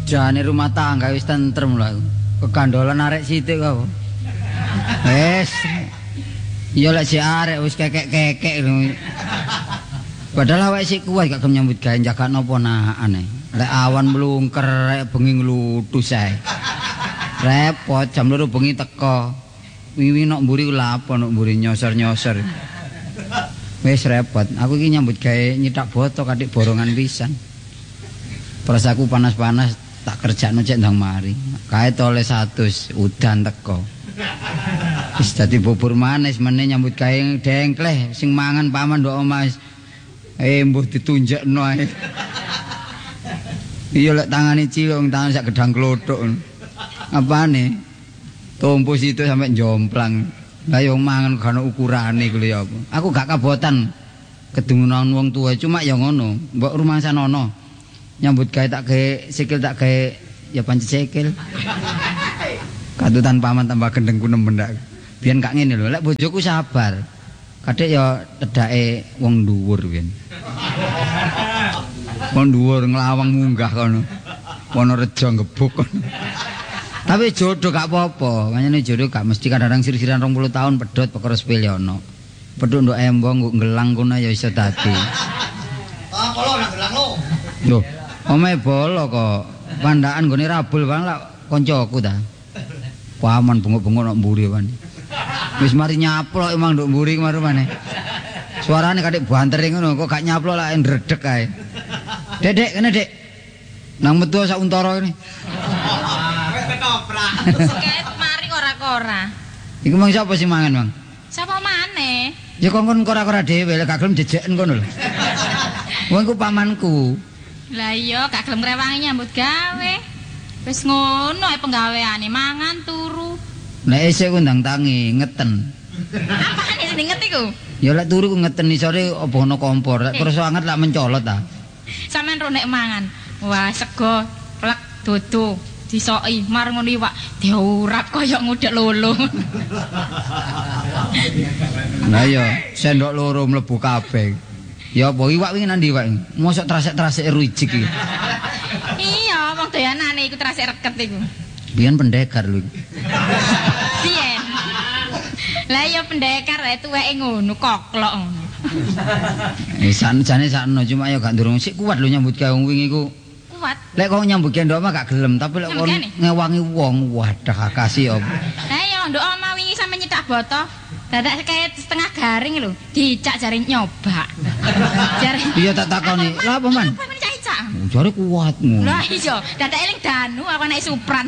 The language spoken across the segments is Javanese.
Jane rumah tangga wis tentrem lho aku. Kegandolan arek sithik kok. Wes. Ya lek si arek wis kekek-kekek lho. Padahal awake sik kuat gak gelem nyambut gawe jaga napa naane. Lek awan mlungker rek bengi nglutus ae. Repot jam 2 bengi teko. Wingi nok mburi lapo nok mburi nyosor-nyosor. Wis repot. Aku iki nyambut gawe nyitak boto katik borongan pisan. Perasaku panas-panas tak kerjakno cek ndang mari. Kae tole 100 udan teko. Wis dadi bubur manis meneh nyambut gawe dengkleh sing mangan paman ndok omah. Mbuh ditunjukno ae. Iya lek tangane cilung, tangan sak gedang klothok. Apane? Tumpus itu sampai jomplang. Lah yo mangan gak ono ukurane ku lho ya apa. Aku gak kabotan kedungunan wong tuwa, cuma ya ngono. Mbok rumangsan ono. Nyambut gawe tak gawe sikil tak gawe ya pancet sikil. Katutan paman tambah gendengku nemen ndak. Biyen gak ngene lho, lek bojoku sabar. Kadek ya tedake wong dhuwur biyen. Wong dhuwur nglawang munggah kono. Ono rejo ngebuk kono. Tapi jodoh gak apa-apa, makanya jodoh gak mesti kadang-kadang sir-siran 20 tahun pedhot perkara sepele ono. Pedhot nduk embong nggo ngelang kono ya iso dadi. Ah, polo nak gelang lo. Lho, omahe bolo kok. Pandakan nggone rabul bang lak koncoku ta. Paman bengok-bengok nok mburi kan. Wis mari nyaplok emang nduk mburi kemaru maneh. Suarane kadek bantering ngono kok gak nyaplok lak ndredeg ae. Dedek kene, Dek. Nang metu sak untara kene. Ketoprak. Seket mari kora-kora. Iku mang sapa sing mangan, Mang? Sapa maneh? Ya kongkon kora-kora dhewe lek gak gelem jejeken kono lho. Wong iku pamanku. Lah iya gak gelem ngrewangi nyambut gawe. Wis ngono ae penggaweane mangan turu. Nek isih ku ndang tangi ngeten. Apane sing ngerti ku? Ya lek turu ku ngeten isore apa ono kompor, lek kerasa anget lak mencolot ta. Sampeyan ro nek mangan. Wah, sego plek dodo disoki mar ngono iwak diurap kaya ngudek lolo. Lah ya sendok loro mlebu kabeh. Ya apa iwak wingi nang ndi iwak? Mosok trasek-trasek ruijik iki. Iya, wong doyanane iku trasek reket iku. Biyen pendekar lho. Biyen. Lah ya pendekar ae tuweke ngono koklok ngono. Jane sakno cuma ya gak ndurung sik kuat lho nyambut gawe wingi ku. Kuat. Lek kok nyambut gendok mah gak gelem, tapi lek kon ngewangi wong, wadah kasih apa. Lah ya nduk omah wingi sampe nyetak boto. Dadak kayak setengah garing lho, dicak jare nyoba. Jare. Iya tak takoni. Lah apa man? Apa men cak-cak? Jare kuatmu. Lah iya, dadak eling danu apa nek supran.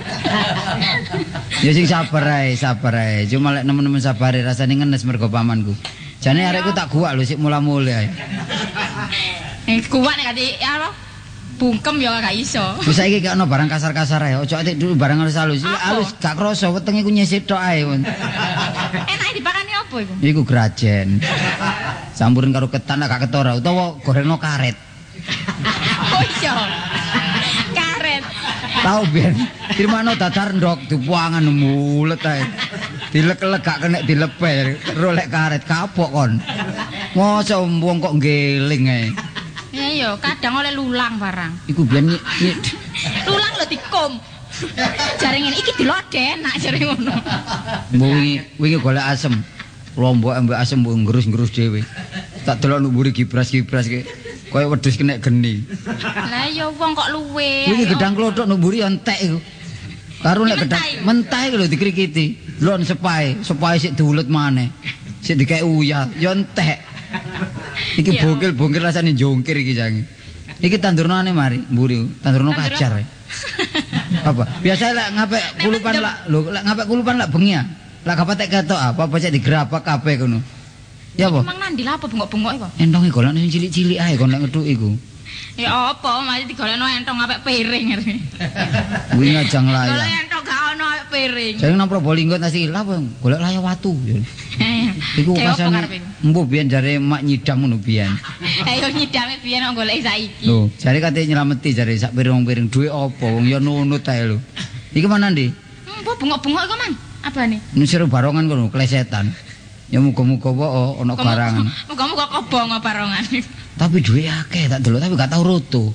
Ya sing sabar ae. Cuma lek nemen-nemen sabare rasane ngenes mergo pamanku. Jane arekku tak guak lho sik mula-mule ae. Kuat nek kate apa? Bungkem ya gak iso. Wis saiki gak ono barang kasar-kasar ae. Ojo atik dulu barang halus. Halus gak krasa wetenge ku nyisik tok ae. Enake dipakani apa iku? Iku grajen. Campurin karo ketan gak ketora utawa gorengno karet. Oh iya. Karet. Tau ben dirmano dadar ndok dipuangan mulet ae. Dilek-lek gak kena dilepeh rolek karet kapok kon. Mosok wong kok ngeling ae. Ya iya, kadang oleh lulang barang. Iku biyen Lulang lho dikum. Jare ngene iki dilodhen nak jare ngono. wingi golek asem. Lombok ambek asem mbok ngerus-ngerus dhewe. Tak delok mburi gibras-gibras ki. Kaya wedhus kena geni. Lah ya wong kok luwe. Wingi gedang klothok nang mburi entek iku. Karo nek gedang mentah iku lho dikrikiti. Lho sepae sik diulet maneh. Sik dikek uyah, ya entek. Iki bongkil-bongkil rasane jongkir iki jange. Iki tandurnane mari mburi, tandurno kacar. Apa? Biasa lek ngapek kulupan lak lho, lek ngapek kulupan lak bengi ya. Lek gak patek ketok apa cek digerabak kabeh ngono. Ya apa? Emang nandi lah apa bengok-bengok iku? Entonge golekno sing cilik-cilik ae kon lek ngethuk iku. Ya apa, masih digolekno entong apik piring ngene. Kuwi ngajang layang. Golek entong gak ono apik piring. Jare nang Probolinggo nasi lha golek layang watu. Iku pasane embuh biyen jare mak nyidam ngono biyen. Ayo nyidame biyen kok golek saiki. Lho, jare kate nyelameti jare sak piring-piring duwe apa wong ya nunut ae lho. Iki mana ndi? Mbok bengok-bengok iku, Man. Abane? Nang Sero Barongan kono klesetan. Ya muga-muga wae ana barangan. Muga-muga kobong barongan. Tapi duwe akeh tak delok tapi gak tau roto.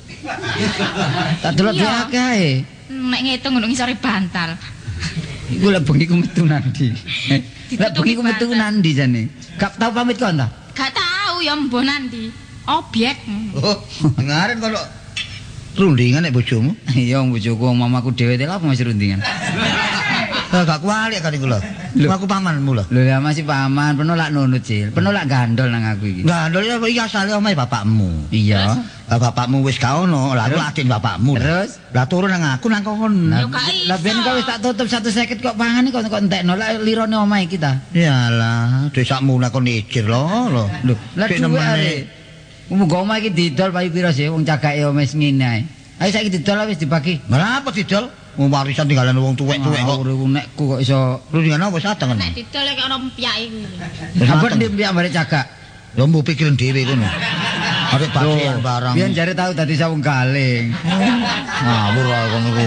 Tak delok duwe akeh ae. Nek ngitung ngono ngisore bantal. Iku lek bengi ku metu nandi. Lek bengi ku metu nandi jane. Gak tau pamit kon ta? Gak tahu ya mbah nanti. Objek. Oh, dengaren kalau rundingan nek bojomu. Iya bojoku mamaku dhewe lha apa masih rundingan. Gak kualik kan iku lho. Aku pamanmu lho. Lho ya masih paman, peno lak nunut Cil. Peno lak gandol nang aku iki. Gandol ya iki asale omahe bapakmu. Iya. Lah bapakmu wis gak ono, lah aku adik bapakmu. Terus lah turun nang aku nang kon. lah ben kok wis tak tutup 150 kok pangan kok entekno lak lirone omahe kita. Yalah, dhuwit sakmu nak kon ijir lho. Lho, lah dhuwit are. Muga omahe iki didol payu pira sih wong cagake omahe ngene ae. Ayo saiki didol wis dibagi. Lah apa didol? Wong warisan tinggalan wong tuwek-tuwek kok. Ora nekku kok iso rundingan apa sateng. Nek didol kok ana empyake kuwi. Ampun ndi mbiyak bare cagak. Lho mbok pikirin dhewe kono. Arek pasian barang. Biyen jare tau dadi sawung galing. Ngawur ae kono iku.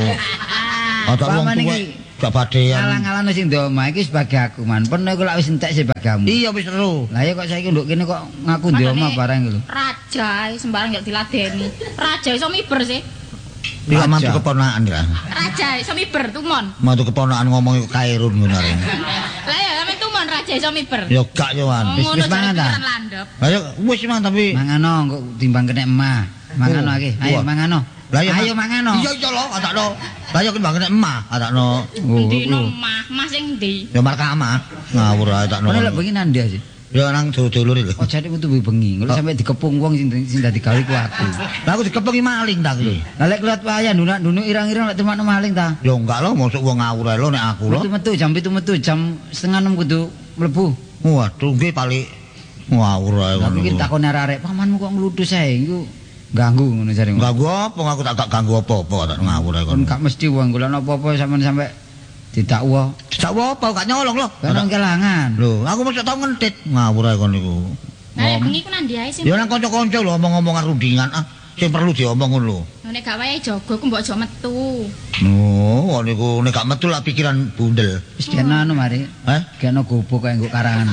Ada wong tuwek gak badean. Alang-alang sing ndek omah iki sebagai aku man. Peno iku lak wis entek sebagamu. Iya wis seru. Lah ya kok saiki nduk kene kok ngaku ndek omah barang iki lho. Raja sembarang gak diladeni. Raja iso miber sih. Iya mantu keponakan ya. Raja iso miber tumon. Mantu keponakan ngomong kairun ngono arek. Lah ya sampe tumon raja iso miber. Ya gak yo wan. Wis mangan ta? Lah yo wis mangan tapi mangano kok timbang kena emah. Mangano iki. Ayo mangano. Ayo mangano. Iya iya lho, adakno. Lah yo timbang kena emah, adakno. Ndi omah, mah sing ndi? Ya markamah. Ngawur ae adakno. Ono lek bengi nang ndi sih? Ya nang dulur lho. Oh jane metu bengi. Kalau sampe dikepung wong sing dadi gawe ku aku. Lah aku dikepengi maling ta kuwi. Lah lek liwat wayah ndunak-ndunuk irang-irang lek temakno maling ta. Ya enggak lho, mosok wong ngawur ae lho nek aku lho. Metu jam 7 metu jam 5:30 kudu mlebu. Waduh nggih paling ngawur ae Lah ngono. mungkin takon arek pamanmu kok ngludus ae iku ganggu ngono jare. Ganggu apa aku tak ganggu apa-apa tak ngawur ae Kon kono. gak mesti wong golekno apa-apa sampe didakwa. Didakwa apa gak nyolong lho. Kan kelangan. Lho, aku mesti tau ngentit ngawur ae kono iku. Lah bengi ku nang ndi ae sih? Ya nang kanca-kanca lho omong-omongan rundingan sing perlu diomong ngono lho. Nek gak wayahe jaga ku mbok aja metu. Oh, niku nek gak metu lah pikiran bundel. Wis kena anu mari. Kena gubuk kaya nggo karangan.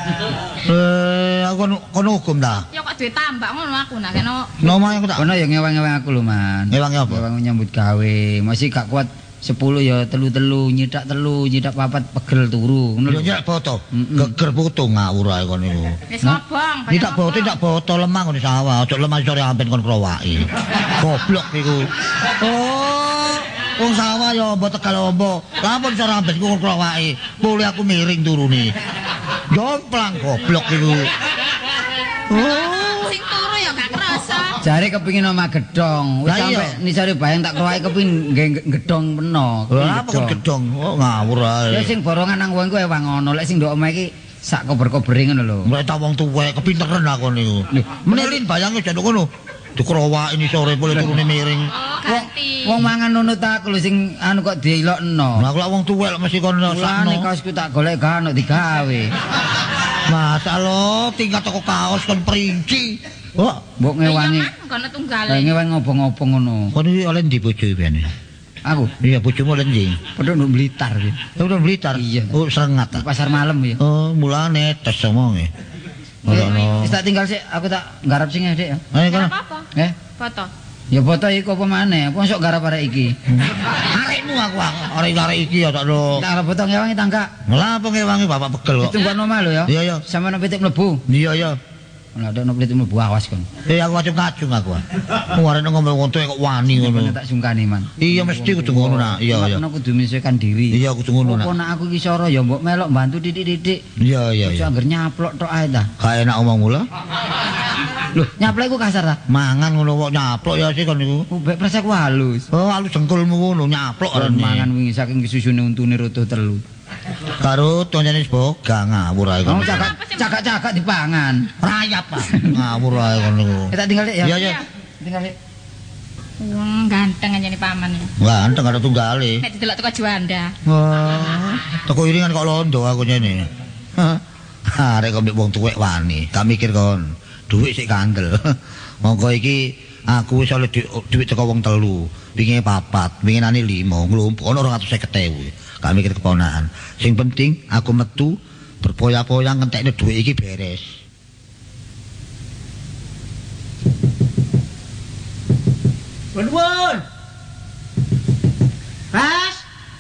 Aku kono hukum ta. Ya kok duwe tambak ngono aku nak kena. Nomah aku tak. Kono ya ngewang-ngewang aku lho, Man. Ngewangi apa? Ngewang nyambut gawe. Masih gak kuat 10 ya telu-telu, nyidak 4 pegel turu. Ngono Yo nyak foto. Geger foto ngawur ae kono niku. Wis ngobong. Tidak foto lemah ngono sawah, ojo lemah sore amben kon krowaki. Goblok niku. Oh, wong sawah ya mbok tegal ombo. Lampun sore amben kon krowaki. Mule aku miring turune. Jomplang goblok niku. Oh, Sing turu ya gak kerasa. Jare kepingin omah gedhong. Wis sampe nisare bayang tak krowaki kepingin nggih gedhong peno. Lah apa kon gedhong? Oh ngawur ae. Ya sing borongan nang wong iku ewang ngono. Lek sing ndok omah iki sak kober-kobere ngono lho. Mulai ta wong tuwek kepinteran aku niku. Menelin bayange jan ngono. Dikrowaki ini sore boleh turune miring. Oh, ganti. Wong mangan nunut aku lho sing anu kok dielokno. Lah kok wong tuwek mesti kon Lah sakno. nek kaosku tak golek gak ono digawe. Masa lo tingkat toko kaos kon perinci. Oh, Mbok ngewangi. Kono Lah tunggale. ngewangi ngobong-ngobong ngono. kon iki oleh ndi bojo pian? Aku Iya bojomu oleh ndi? padha nduk Blitar iki. Udah Blitar. Iya. Oh, Serengat ta. Pasar malam ya. Oh, mulane tes omonge. Wis tak tinggal sik, aku tak garap sing Dik ya. Ayo kono. Apa? Foto. Ya foto iku apa maneh? Apa sok garap arek iki? Arekmu aku arek-arek iki ya tak lo. Tak arep foto ngewangi tangga. Lah apa ngewangi bapak pegel kok. Ditunggu omah lho ya. Iya iya. Sampe nang pitik mlebu. Iya iya. Lah ada nang pitik mlebu awas kon. Aku kacung aku. Arek ngomong wong tuwek kok wani ngono. Tak sungkani man. Iya mesti kudu ngono nak. Iya iya. Nek kudu menyesuaikan diri. Iya kudu ngono nak. Apa nek aku iki soro ya mbok melok bantu titik-titik. Iya iya Aja iya. angger nyaplok tok ae ta. Gak enak omong mula. Lho, nyaplok iku kasar ta? Mangan ngono kok nyaplok ya sih kon niku. Mbek presek ku halus. Oh, alus jengkulmu ngono nyaplok Kon arene. mangan wingi saking kesusune untune roto telu. Karo toncane boga ngawur ae kon. Kamu cakak-cakak dipangan. Rayap ah. Ngawur ae kon niku. Tak tinggal Dik ya. Iya iya. Tinggal Dik. Wong ganteng aja nih paman ya. Ganteng ada tunggale. Nek didelok teko Juanda. Wah, toko iringan kok londo aku nyene. Hah. Arek kok mbek wong tuwek wani. Gak mikir kon. Duit sik kandel. Monggo iki aku wis oleh duit teko wong telu. Wingi 4, winginane 5, nglumpuk ono 250.000. Gak mikir keponakan. Sing penting aku metu berpoya-poya ngentekne dhuwit iki beres. Nuwun. Mas.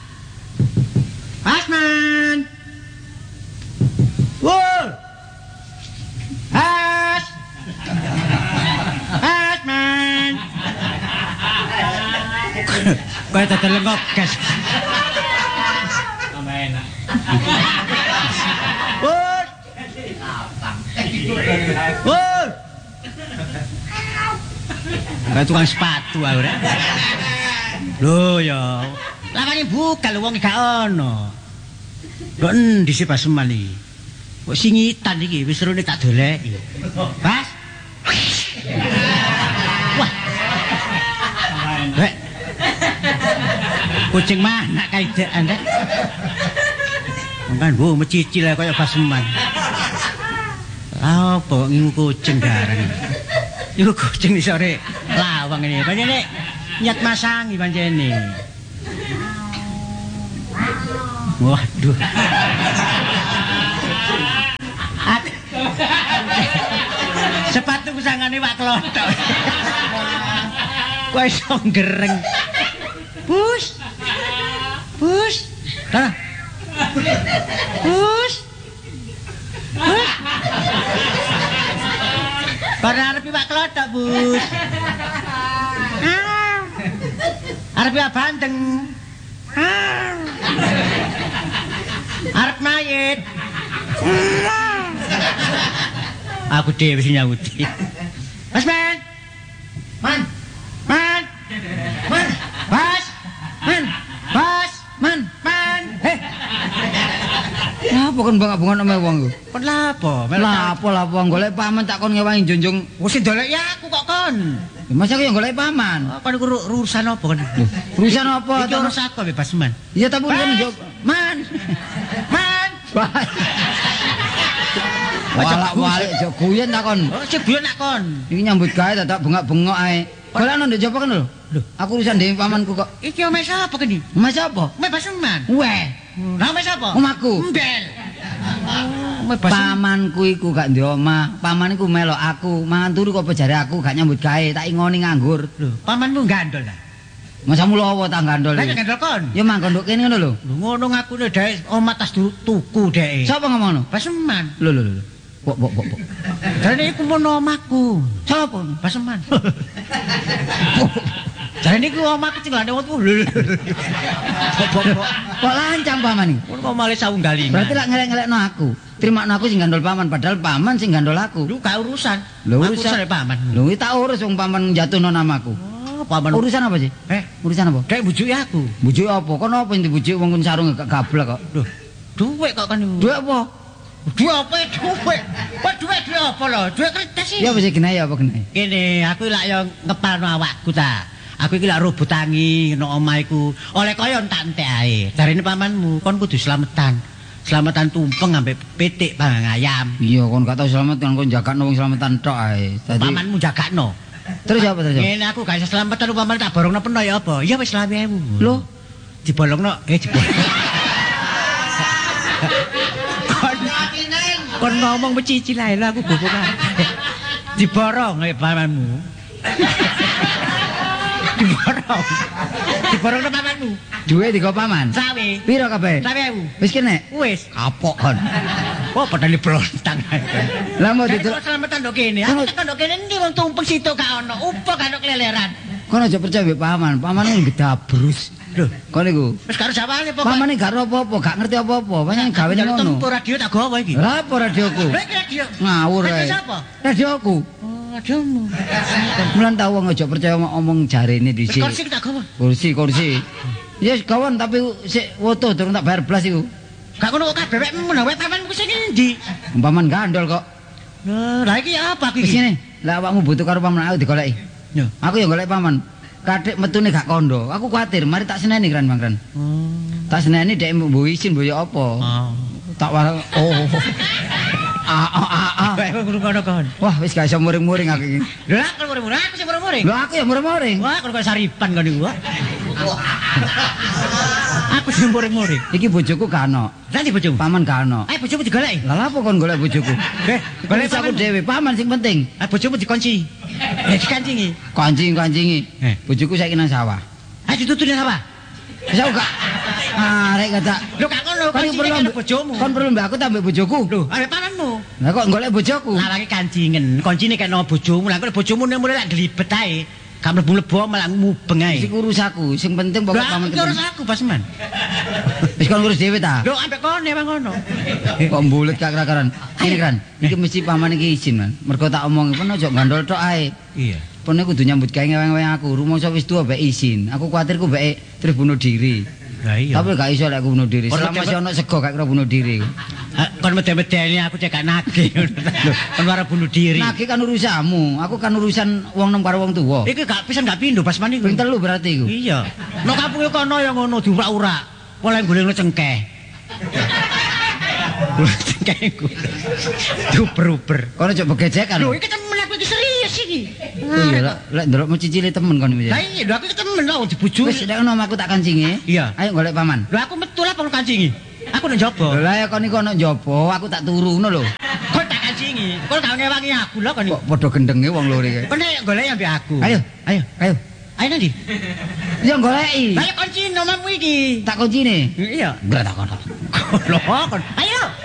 Mas man. Wul. Mas. Mas man. Kaya tetelengok, guys. Enak. Wul. Wul. Kayak tukang sepatu aku rek. Lho ya. Lawane buka lho wong gak ono. Kok endi sih Paseman iki? Kok singitan iki wis serone tak doleki. Pas. Wah. Rek. Kucing mana kaidean rek? Mangkan bu mecicil kaya Paseman. Apa ngingu kucing garang. Iku kucing di sore lawang ini. Pancene nyat masangi pancene. Waduh. Sepatu kusangane wak klothok. Kok iso gereng. Bus. Bus. Tara. Bus. Bus. Karena arep iwak klothok, Bus. Arep iwak bandeng. Arep mayit. Aku dhewe sing nyauti. Mas Man. Man. Man. Man. Bas. Man. Bas. Man. Man. Apa kon bangak-bangak nang wong ku? Kon lapo? Lapo wong golek paman tak kon ngewangi junjung. Wis ndolek ya aku kok kon. Masa aku yang golek paman? Kon iku urusan apa kon? Urusan apa? Iki urusan aku bebas Man. Iya tapi urusan njok. Man. Man. Walak-walik jok guyen tak kon. Oh, sing guyon nak kon. Iki nyambut gawe tak bengak-bengok ae. Golekno ndek jopo kan lho. Lho, aku urusan dhewe pamanku kok. Iki omah sapa kene? Mas apa? Omah Paseman. Weh, Lah omah sapa? omahku. Mbel. Omah Paseman. Pamanku iku gak ndek omah. Paman iku melok aku, mangan turu kok jare aku gak nyambut gawe, tak ingoni nganggur. Lho, pamanmu gandol ta? Masa mulowo tak gandol. Lah gandol kon. Ya mangkon nduk kene ngono lho. Lho ngono ngakune dhek omah tas tuku dhek. Sapa ngomongno? Paseman. Lho. Pok. Jarene iku mono omahku. Sapa? Paseman. Jarene iku omahku tinggalane wong tuwa. Lho. Kok lancang paman iki? Kok malah sawunggalingan. Berarti lak ngelek-ngelekno aku. Trimakno aku sing gandol paman padahal paman sing gandol aku. Lu gak urusan. Lho Aku urusane paman. Lho iki tak urus wong paman jatuhno namaku. Oh, paman. Urusan apa sih? Urusan apa? Dek bujuki aku. Bujuk apa? Kon apa yang dibujuk wong kon sarung gak gablek kok. Lho, duit kok kan niku. Duit apa? Duit apa? Duit. Kok duit apa lho? Duit kertas iki. Ya wis kena ya apa kena? Kene, aku lak yo ngepalno awakku ta. Aku iki lak robot tangi nang omah iku. Oleh kaya tak entek ae. Jarine pamanmu, kon kudu slametan. Slametan tumpeng ambek pitik pangang ayam. Iya kon gak tau selamat kan kon jagakno wong slametan tok ae. Dadi Pamanmu jagakno. terus apa terus? Ngene aku gak iso slametan umpamane tak borongno peno ya apa? Ya wis 20.000. Loh, Dibolongno, dibolong. Kon ngomong becicil ae lho aku gopokan. Diborong pamanmu. Diborong. Diborongno pamanmu. duwe digo paman. Sawe. Piro kabeh? 20.000. Wis kene. Wis. Kapok kon. Oh, padahal diblontang. Lah mau Jadi didelok kok slametan ndok kene. Aku tekan ndok kene ndi wong tumpeng situ gak ono. Upo gak ono keleleran. kon aja percaya mbek paman. Paman iki gedabrus. Lho, Kon niku. wis karo jawane pokok. Paman iki gak ro apa-apa, gak ngerti apa-apa. Pancen gawene Jaluk ngono. tempo radio tak gawa iki. Lah apa radioku? Lha iki radio. Ngawur Radio ae. sapa? Radioku. Oh, radiomu. Mulan tau wong aja percaya omong jarene Wis dhisik. kursi tak gawa. Kursi. Yes kawan tapi sik woto durung tak bayar blas iku. Gak ngono kok kabeh wekmu nang wek pamanmu sing endi? Paman gandol kok. Lah iki apa Wis iki? ngene, lah awakmu butuh karo paman aku digoleki. Yo. Aku ya golek paman. Kadek metune gak kondo. Aku kuatir, mari tak seneni kran Bang Kran. Oh. Tak seneni dek mbok isin mbok ya apa. Oh. Tak warang Bae ngono kon. Wah, wis gak iso muring-muring aku iki. Lha aku muring-muring, aku sing muring-muring. Lho aku ya muring-muring. Wah, kon kok saripan kon niku. Aku sing muring-muring. Iki bojoku gak ono. Nanti bojomu. Paman gak ono. Ayo bojomu digoleki. Lah lha apa kon golek bojoku? Golek aku dhewe, paman sing penting. Ah bojomu dikunci. Dikancingi. Kancing-kancingi. Bojoku saiki nang sawah. Ayo dituturi apa? Wis aku gak arek kata. Lho gak ngono, Kon kancing perlu karo bojomu. Kon perlu mbak aku tak mbek bojoku. Lho, arek pamanmu. Lah kok golek bojoku? Lawange kancingen, kuncine kena bojomu. Lah kok bojomu nek mulai lak glibet ae. Gak mlebu-mlebu malah mubeng ae. Sing urus aku, sing penting pokok paman ketemu. Urus aku, Pasman. Wis kon urus dhewe ta? Lho, ambek kone bang ngono. Kok mbulet gak kera-keran. Ini kan, iki mesti paman iki izin, Man. Mergo tak omongi pun aja gandol tok ae. Iya. Pone kudu nyambut gawe ngeweng-ngeweng aku. Rumangsa wis tuwa mbek izin. Aku kuwatir ku mbek terus bunuh diri. Lah iya. Tapi gak iso lek aku bunuh diri. Ora Selama masih ono sego gak kira bunuh diri. Kon mede-medeni aku cek gak nagih. Lho, kon ora bunuh diri. Nagih kan urusanmu. Aku kan urusan wong nom karo wong tuwa. Iki gak pisan gak pindho Pasman iku. Ping 3 berarti iku. Iya. Nek kampunge kono ya ngono diurak-urak. Oleh golekno cengkeh. Golek cengkeh iku. Duper-uper. Kono aja begejekan. Lho, iki temen aku iki serius iki. Oh iya, lek ndelok cicile temen kon iki. Lah iya, lho aku iki temen lho dibujui. Wis nek ono aku tak kancingi. Iya. Ayo golek paman. Lho aku metu lah perlu kancingi. Aku nang jaba. Lah ya kon iku ono njaba, aku tak turu ngono lho. Kon tak kancingi. Kon gak ngewangi aku lho kon. Kok padha gendenge wong loro iki. Kon nek golek ambek aku. Ayo, ayo, ayo. Ayo nanti. Ya goleki. Lah kunci nomormu iki. Tak kuncine. Iya. Enggak tak kono. Lho kon. Ayo.